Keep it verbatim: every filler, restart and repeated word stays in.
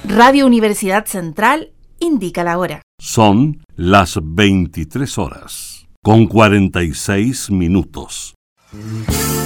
Radio Universidad Central indica la hora. Son las veintitrés horas, con cuarenta y seis minutos.